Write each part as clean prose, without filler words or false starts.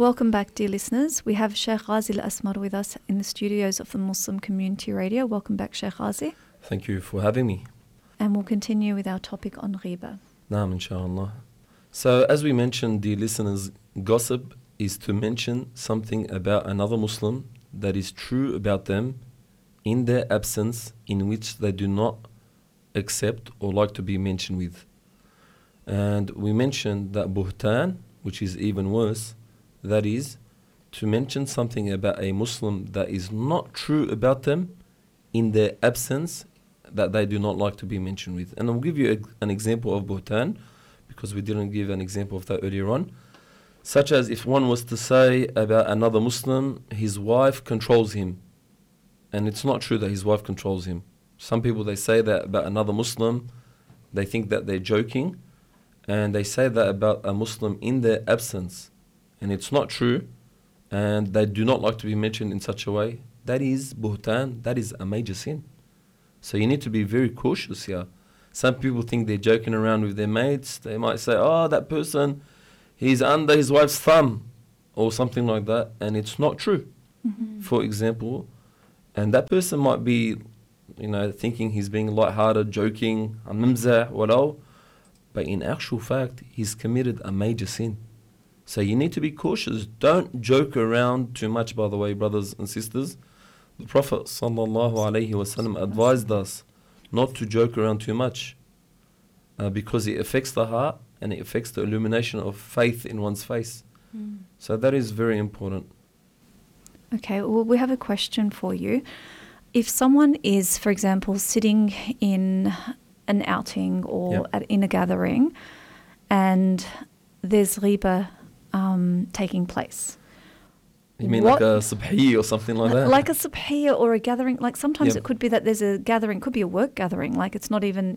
Welcome back, dear listeners. We have Sheikh Ghazi Al-Asmar with us in the studios of the Muslim Community Radio. Welcome back, Sheikh Ghazi. Thank you for having me. And we'll continue with our topic on ghiba. Naam, inshallah. So, as we mentioned, dear listeners, gossip is to mention something about another Muslim that is true about them in their absence, in which they do not accept or like to be mentioned with. And we mentioned that buhtan, which is even worse, that is to mention something about a Muslim that is not true about them in their absence, that they do not like to be mentioned with. And I'll give you an example of buhtan, because we didn't give an example of that earlier on. Such as if one was to say about another Muslim, his wife controls him. And it's not true that his wife controls him. Some people, they say that about another Muslim, they think that they're joking, and they say that about a Muslim in their absence. And it's not true, and they do not like to be mentioned in such a way. That is buhtan, that is a major sin. So you need to be very cautious here. Some people think they're joking around with their mates. They might say, oh, that person, he's under his wife's thumb, or something like that, and it's not true, for example. And that person might be, thinking he's being lighthearted, joking, mimzah, walau, but in actual fact, he's committed a major sin. So you need to be cautious. Don't joke around too much, by the way, brothers and sisters. The Prophet ﷺ advised us not to joke around too much, because it affects the heart and it affects the illumination of faith in one's face. So that is very important. Okay, well, we have a question for you. If someone is, for example, sitting in an outing or in a gathering, and there's ghiba taking place. You mean like a subhi or something like that? Like a subhi or a gathering. Like sometimes it could be that there's a gathering, could be a work gathering. Like it's not even,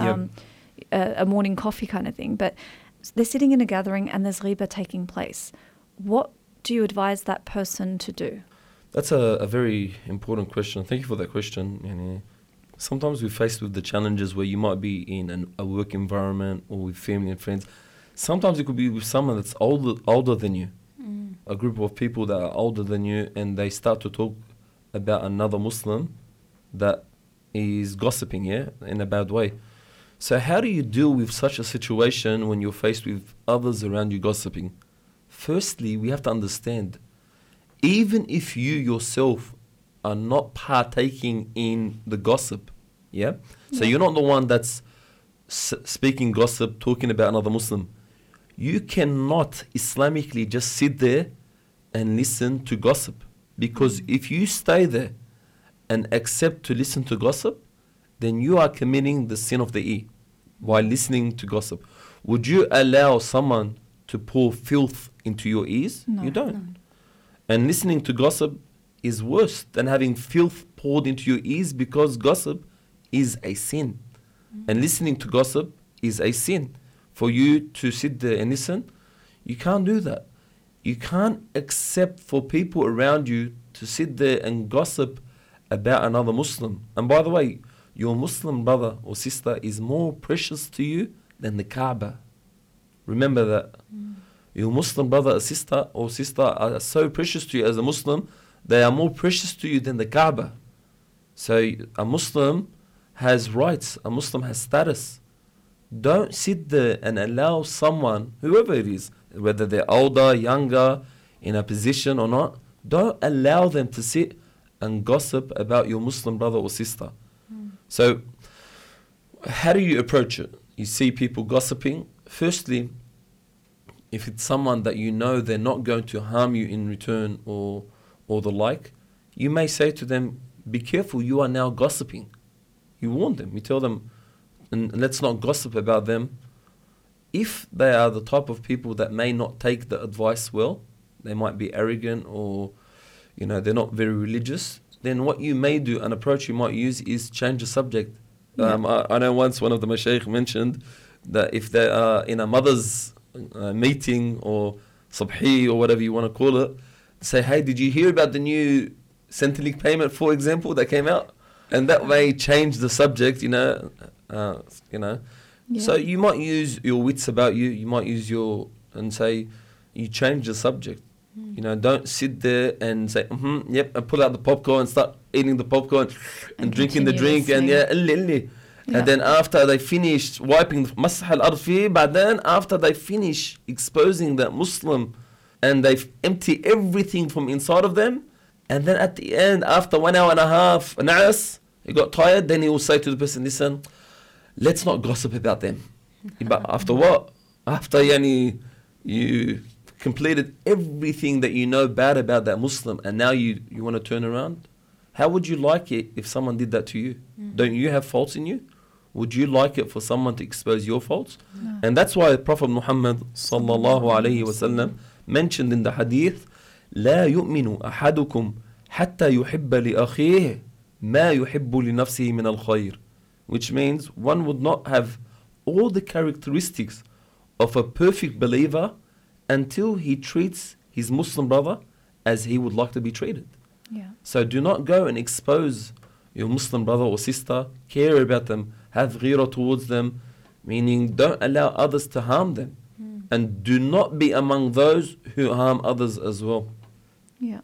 a morning coffee kind of thing. But they're sitting in a gathering and there's ghiba taking place. What do you advise that person to do? That's a very important question. Thank you for that question. Sometimes we're faced with the challenges where you might be in a work environment or with family and friends. Sometimes it could be with someone that's older than you, a group of people that are older than you, and they start to talk about another Muslim that is gossiping, in a bad way. So how do you deal with such a situation when you're faced with others around you gossiping? Firstly, we have to understand, even if you yourself are not partaking in the gossip, so you're not the one that's speaking gossip, talking about another Muslim. You cannot Islamically just sit there and listen to gossip, because if you stay there and accept to listen to gossip, then you are committing the sin of the E while listening to gossip. Would you allow someone to pour filth into your ears? No, you don't. No. And listening to gossip is worse than having filth poured into your ears, because gossip is a sin. And listening to gossip is a sin. For you to sit there and listen, you can't do that. You can't accept for people around you to sit there and gossip about another Muslim. And by the way, your Muslim brother or sister is more precious to you than the Kaaba. Remember that. Your Muslim brother or sister are so precious to you as a Muslim, they are more precious to you than the Kaaba. So a Muslim has rights, a Muslim has status. Don't sit there and allow someone, whoever it is, whether they're older, younger, in a position or not, don't allow them to sit and gossip about your Muslim brother or sister. So how do you approach it? You see people gossiping. Firstly, if it's someone that you know they're not going to harm you in return or the like, you may say to them, be careful, you are now gossiping. You warn them, you tell them, and let's not gossip about them. If they are the type of people that may not take the advice well, they might be arrogant or, they're not very religious, then what you may do, an approach you might use is change the subject. I know once one of the mashaykh mentioned that if they are in a mother's meeting or subhi or whatever you want to call it, say, hey, did you hear about the new Centrelink payment, for example, that came out? And that may change the subject, So you might use your wits about you. You might use and say, you change the subject. You know, don't sit there and say, yep, and pull out the popcorn and start eating the popcorn and drinking the drink and illi. And then after they finish wiping masah al-ard fi, but then after they finish exposing that Muslim and they empty everything from inside of them, and then at the end, after 1 hour and a half, na'as, he got tired, then he will say to the person, listen, let's not gossip about them. But after what? After you completed everything that you know bad about that Muslim, and now you want to turn around? How would you like it if someone did that to you? Don't you have faults in you? Would you like it for someone to expose your faults? No. And that's why Prophet Muhammad sallallahu alayhi wasallam mentioned in the hadith, لا يؤمن أحدكم حتى يحب لأخيه ما يحب لنفسه من الخير. Which means one would not have all the characteristics of a perfect believer until he treats his Muslim brother as he would like to be treated. Yeah. So do not go and expose your Muslim brother or sister, care about them, have ghira towards them, meaning don't allow others to harm them. And do not be among those who harm others as well. Yeah.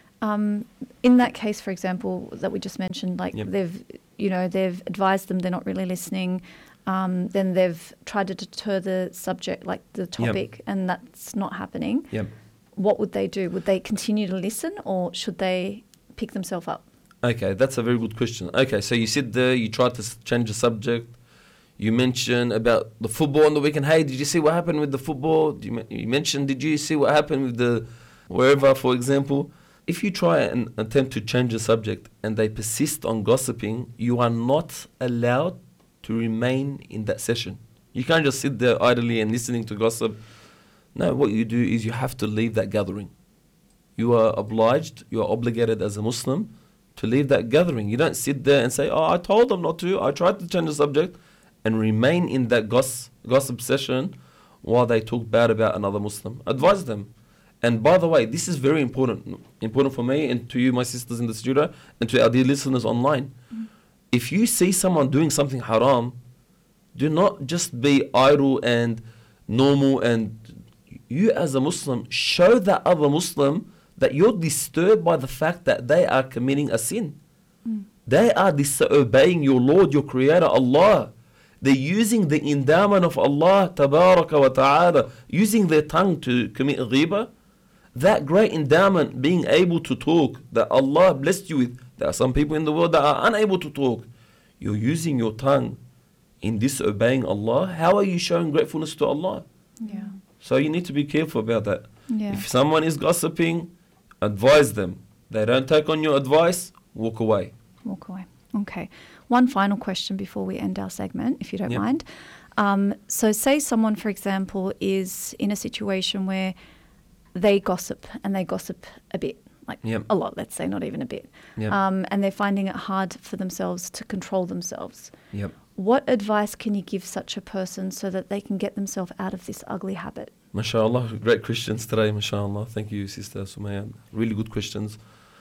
In that case, for example, that we just mentioned, like they've advised them, they're not really listening. Then they've tried to deter the subject, like the topic, and that's not happening. What would they do? Would they continue to listen, or should they pick themselves up? Okay, that's a very good question. Okay, so you sit there, you try to change the subject. You mentioned about the football on the weekend. Hey, did you see what happened with the football? You mentioned, did you see what happened with the wherever, for example? If you try and attempt to change the subject and they persist on gossiping, you are not allowed to remain in that session. You can't just sit there idly and listening to gossip. No, what you do is you have to leave that gathering. You are obliged, you are obligated as a Muslim to leave that gathering. You don't sit there and say, oh, I told them not to, I tried to change the subject, and remain in that gossip session while they talk bad about another Muslim. Advise them. And by the way, this is very important for me and to you, my sisters in the studio, and to our dear listeners online. If you see someone doing something haram, do not just be idle and normal, and you as a Muslim, show that other Muslim that you're disturbed by the fact that they are committing a sin. They are disobeying your Lord, your Creator, Allah. They're using the endowment of Allah, tabaraka wa ta'ala, using their tongue to commit ghibah. That great endowment, being able to talk, that Allah blessed you with. There are some people in the world that are unable to talk. You're using your tongue in disobeying Allah. How are you showing gratefulness to Allah? Yeah. So you need to be careful about that. Yeah. If someone is gossiping, advise them. They don't take on your advice, walk away. Walk away. Okay. One final question before we end our segment, if you don't mind. So say someone, for example, is in a situation where they gossip, and they gossip a bit, like a lot, let's say, not even a bit. And they're finding it hard for themselves to control themselves. What advice can you give such a person so that they can get themselves out of this ugly habit? MashaAllah, great questions today, MashaAllah. Thank you, Sister Sumaya. Really good questions.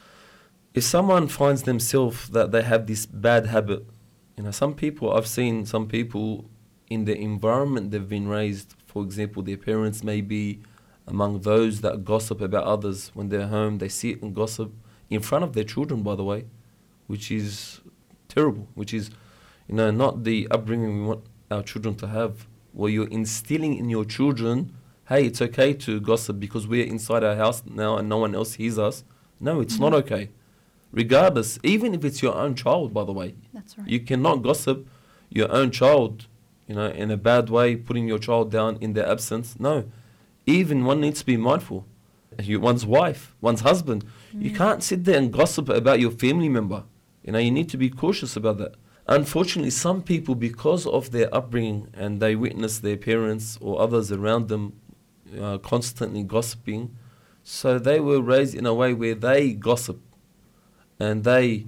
If someone finds themselves that they have this bad habit, some people, I've seen some people in the environment they've been raised, for example, their parents may be among those that gossip about others. When they're home, they sit and gossip in front of their children, by the way, which is terrible, which is, not the upbringing we want our children to have, where you're instilling in your children, hey, it's okay to gossip because we're inside our house now and no one else hears us. No, it's not okay. Regardless, even if it's your own child, by the way. That's right. You cannot gossip your own child, in a bad way, putting your child down in their absence. No. Even one needs to be mindful. One's wife, one's husband. You can't sit there and gossip about your family member. You need to be cautious about that. Unfortunately, some people, because of their upbringing and they witness their parents or others around them constantly gossiping, so they were raised in a way where they gossip. And they,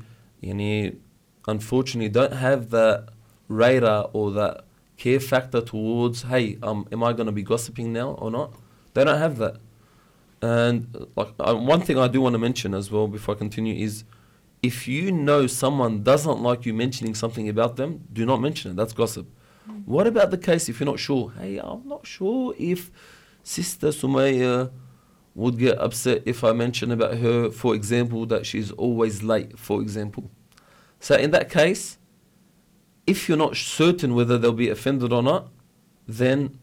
unfortunately, don't have that radar or that care factor towards, hey, am I going to be gossiping now or not? They don't have that. And one thing I do want to mention as well before I continue is, if you know someone doesn't like you mentioning something about them, do not mention it. That's gossip. What about the case if you're not sure? Hey, I'm not sure if Sister Sumaya would get upset if I mention about her, for example, that she's always late, for example. So in that case, if you're not certain whether they'll be offended or not, then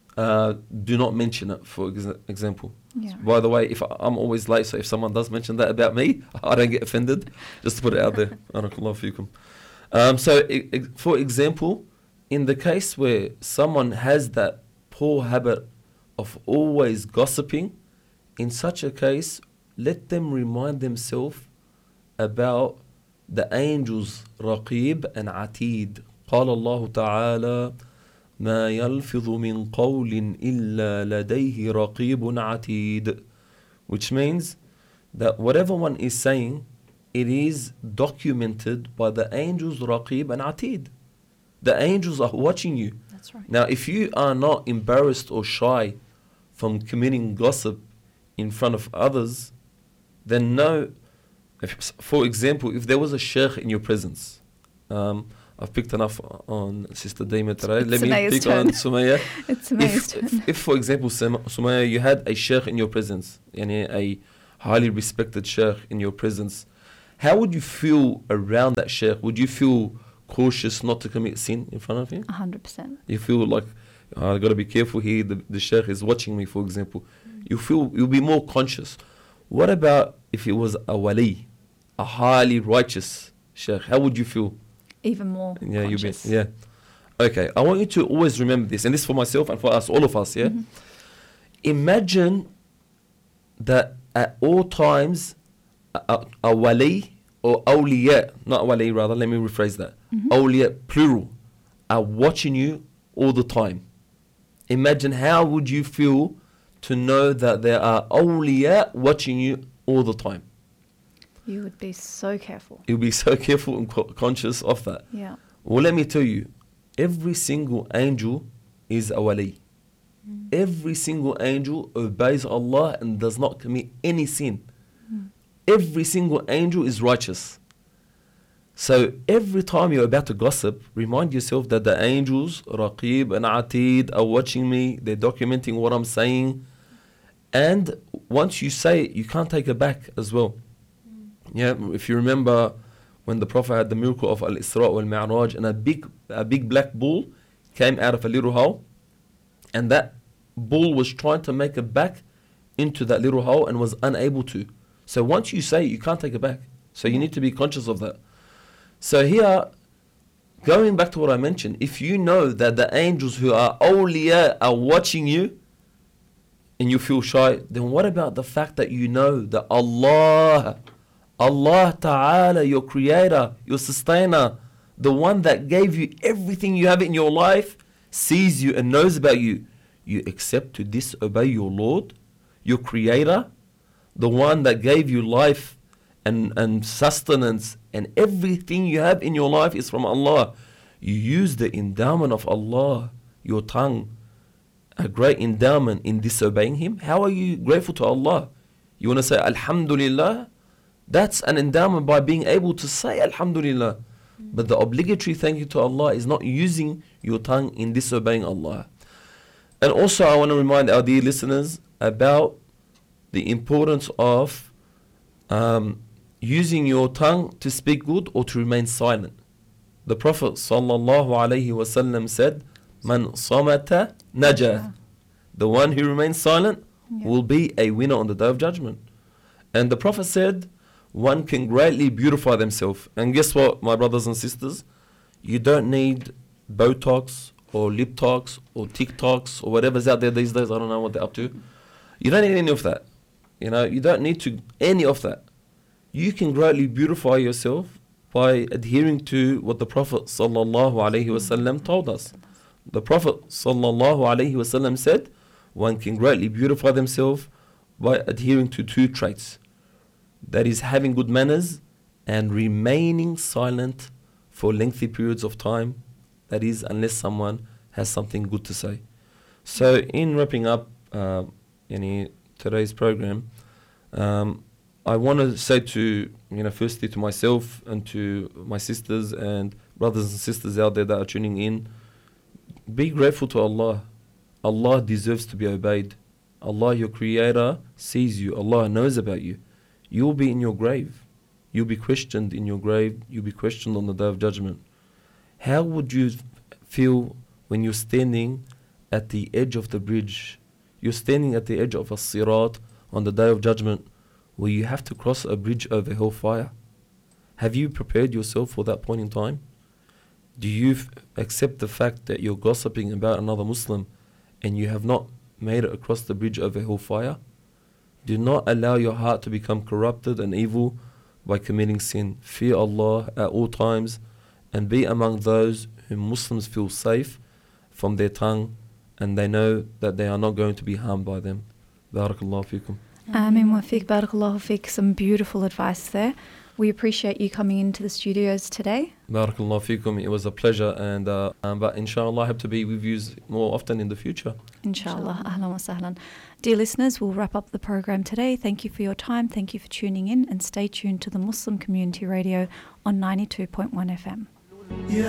do not mention it, for example. Yeah. By the way, if I'm always late, so if someone does mention that about me, I don't get offended. Just to put it out there. Barakallahu feekum. So, for example, in the case where someone has that poor habit of always gossiping, in such a case, let them remind themselves about the angels Raqib and Atid. قال الله تعالى ما يلفظ من قول إلا لديه رقيب عتيد, which means that whatever one is saying, it is documented by the angels Raqib and Atid. The angels are watching you. That's right. Now, if you are not embarrassed or shy from committing gossip in front of others, then know, for example, if there was a sheikh in your presence, I've picked enough on Sister Daima today. Let me pick on Sumaya. It's amazing. If, for example, Sumaya, you had a sheikh in your presence, a highly respected sheikh in your presence, how would you feel around that sheikh? Would you feel cautious not to commit sin in front of him? 100%. You feel like, I've got to be careful here, the sheikh is watching me, for example. You'll be more conscious. What about if it was a wali, a highly righteous sheikh? How would you feel? Even more conscious. Yeah. Okay, I want you to always remember this, and this for myself and for us, all of us, yeah? Mm-hmm. Imagine that at all times, a wali or awliya, not wali rather, let me rephrase that. Mm-hmm. Awliya, plural, are watching you all the time. Imagine how would you feel to know that there are awliya watching you all the time. You would be so careful. You'll be so careful and conscious of that. Yeah. Well, let me tell you, every single angel is a wali. Every single angel obeys Allah and does not commit any sin. Every single angel is righteous. So every time you're about to gossip, remind yourself that the angels, Raqib and Atid, are watching me. They're documenting what I'm saying. And once you say it, you can't take it back as well. Yeah, if you remember when the Prophet had the miracle of Al-Isra wal-Mi'raj, and a big black bull came out of a little hole, and that bull was trying to make it back into that little hole and was unable to. So once you say it, you can't take it back. So you need to be conscious of that. So here, going back to what I mentioned, if you know that the angels who are awliya are watching you, and you feel shy, then what about the fact that you know that Allah Ta'ala, your creator, your sustainer, the one that gave you everything you have in your life, sees you and knows about you. You accept to disobey your Lord, your creator, the one that gave you life and sustenance, and everything you have in your life is from Allah. You use the endowment of Allah, your tongue, a great endowment, in disobeying Him. How are you grateful to Allah? You want to say Alhamdulillah? That's an endowment by being able to say Alhamdulillah. But the obligatory thank you to Allah is not using your tongue in disobeying Allah. And also I want to remind our dear listeners about the importance of using your tongue to speak good or to remain silent. The Prophet ﷺ said, Man samata naja. The one who remains silent will be a winner on the Day of Judgment. And the Prophet said, one can greatly beautify themselves. And guess what, my brothers and sisters? You don't need Botox or lip talks or TikToks or whatever's out there these days. I don't know what they're up to. You don't need any of that. You don't need to any of that. You can greatly beautify yourself by adhering to what the Prophet ﷺ told us. The Prophet ﷺ said, one can greatly beautify themselves by adhering to two traits. That is having good manners and remaining silent for lengthy periods of time. That is, unless someone has something good to say. So in wrapping up today's program, I want to say to, firstly to myself and to my sisters and brothers and sisters out there that are tuning in, be grateful to Allah. Allah deserves to be obeyed. Allah, your creator, sees you. Allah knows about you. You'll be in your grave. You'll be questioned in your grave. You'll be questioned on the Day of Judgment. How would you feel when you're standing at the edge of the bridge? You're standing at the edge of a sirat on the Day of Judgment, where you have to cross a bridge over hellfire. Have you prepared yourself for that point in time? Do you accept the fact that you're gossiping about another Muslim and you have not made it across the bridge over hellfire? Do not allow your heart to become corrupted and evil by committing sin. Fear Allah at all times and be among those whom Muslims feel safe from their tongue and they know that they are not going to be harmed by them. Barakallahu fikum. Ameen wa fiq, barakallahu fiq. Some beautiful advice there. We appreciate you coming into the studios today. Barakallahu fikum. It was a pleasure, and but inshallah I hope to be with you more often in the future. Inshallah. Ahlan wa sahlan. Dear listeners, we'll wrap up the program today. Thank you for your time. Thank you for tuning in, and stay tuned to the Muslim Community Radio on 92.1 FM.